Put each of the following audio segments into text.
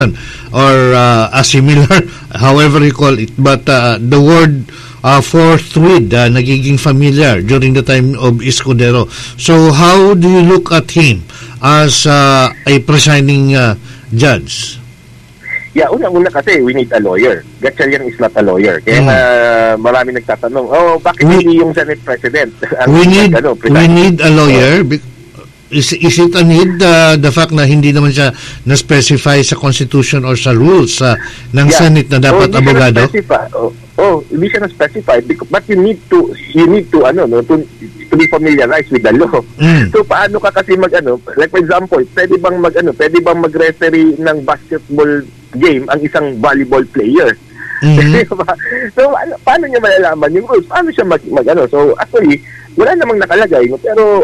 or a similar, however you call it, but the word forthwith nagiging familiar during the time of Escudero. So how do you look at him as a presiding judge? Yeah, una kasi we need a lawyer. Gatchalian is not a lawyer. Kaya marami nagtatanong, bakit hindi yung Senate President? We need a lawyer. Is it a need, the fact na hindi naman siya na-specify sa Constitution or sa rules ng Senate na dapat abogado? Hindi siya na-specify, but you need to be familiarized with the law. So paano ka kasi like for example, pwede bang mag-referee ng basketball game ang isang volleyball player? So paano niya malalaman yung rules? Paano siya so actually wala namang nakalagay, pero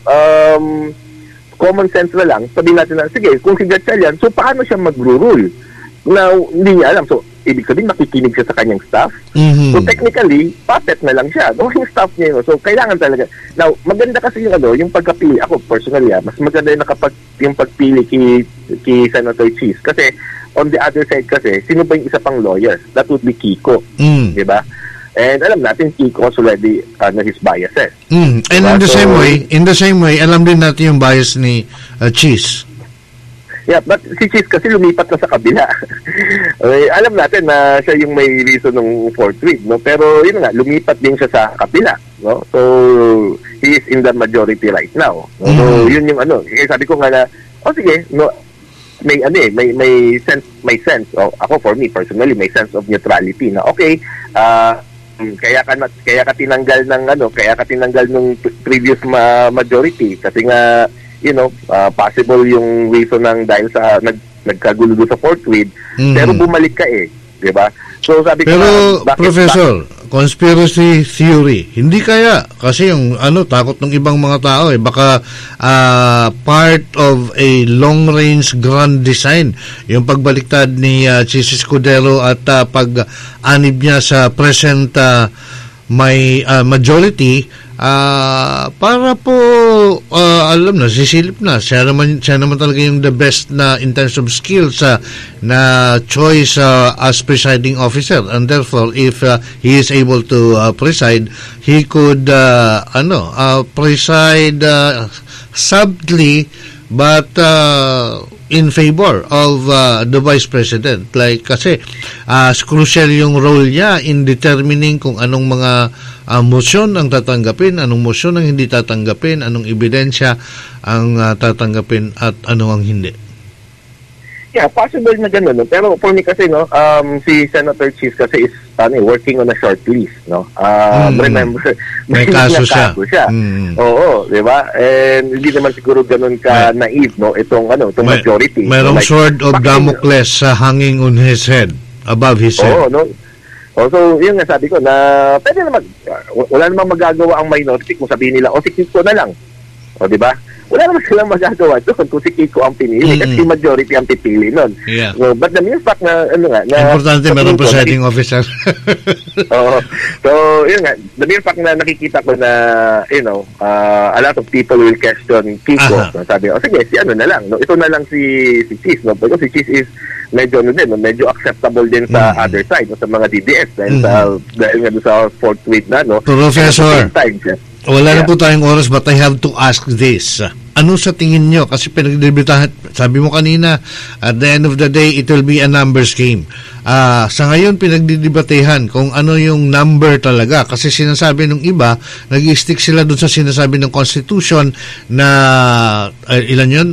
common sense na lang, sabihin natin na, sige, kung si Gatchalian, so paano siya mag-rule? Now, hindi niya alam. So, ibig sabihin, makikinig siya sa kanyang staff. So, technically, puppet na lang siya. Yung staff niya yun. So, kailangan talaga. Now, maganda kasi yung pagkapili. Ako, personally, mas maganda yung pagpili kay Senator Cheese. Kasi, on the other side kasi, sino ba yung isa pang lawyer? That would be Kiko. Diba? And alam natin, Kiko was already his biases. And diba? in the same way, alam din natin yung bias ni Cheese. Yeah, but si Cheese kasi lumipat na sa kabila. Alam natin na siya yung may reason ng forthwith, no? Pero yun nga, lumipat din siya sa kabila, no? So, he is in the majority right now. No? So, yun yung sabi ko nga na, sige, no, may sense. Ako, for me personally, may sense of neutrality na okay, kaya ka tinanggal ng previous majority kasi nga possible yung reason ng dahil sa nagkagulo sa forthwith, pero bumalik ka di ba? So sabi ko, Professor, conspiracy theory, hindi kaya kasi yung takot ng ibang mga tao baka part of a long range grand design yung pagbaliktad ni Cheese Escudero at pag-anib niya sa present may majority para po alam na, sisilip na siya naman talaga yung the best na in terms of skills na choice as presiding officer, and therefore if he is able to preside, he could preside subtly but in favor of the Vice President. Like kasi crucial yung role niya in determining kung anong mga motion ang tatanggapin, anong motion ang hindi tatanggapin, anong ebidensya ang tatanggapin at ano ang hindi. Yeah, possible na gano'n. No? Pero for me kasi, si Senator Cheese kasi is working on a short list. No? Remember, may kaso siya. Oo, di ba? And hindi naman siguro gano'n ka-naive, no? Itong majority. Mayroong sword of Damocles hanging on his head, above his head. Oo, no? So, yun nga sabi ko na pwede naman, wala namang magagawa ang minority kung sabihin nila, si Kiko na lang. O, di ba? Wala naman silang magagawa doon kung si Kiko ang pinili kasi majority ang pipili nun. Yeah. So, but the mere fact na, importante meron presiding officer. So, yun nga, the mere fact na nakikita ko na, a lot of people will question Kiko. So, sabi ko, sige, si na lang. No? Ito na lang si Cheese. No? Because si Cheese is medyo acceptable din sa other side, no? Sa mga DDS. Dahil nga doon sa forthwith na, no? Professor, wala na po tayong oras, but I have to ask this. Ano sa tingin nyo? Kasi pinagdibitahan, sabi mo kanina, at the end of the day, it will be a numbers game. Sa ngayon, pinagdidibatehan kung ano yung number talaga. Kasi sinasabi ng iba, nag-stick sila dun sa sinasabi ng Constitution na, ilan yun?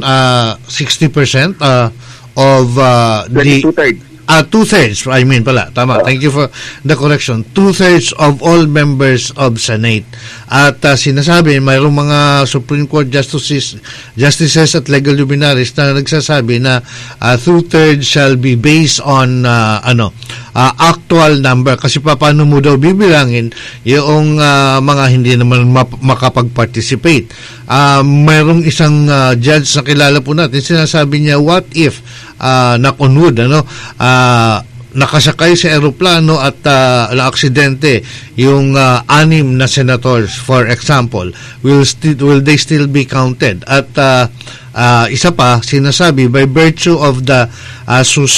60% of the... 2/3, I mean pala, tama. Thank you for the correction. 2/3 of all members of Senate. At sinasabi, mayroong mga Supreme Court justices at legal luminaries na nagsasabi na 2/3 shall be based on actual number. Kasi paano mo daw bibilangin yung mga hindi naman makapag-participate. Mayroong isang judge na kilala po natin, sinasabi niya, what if knock on wood, nakasakay sa eroplano at na-aksidente yung 6 na senators, for example, will they still be counted? At isa pa, sinasabi, by virtue of the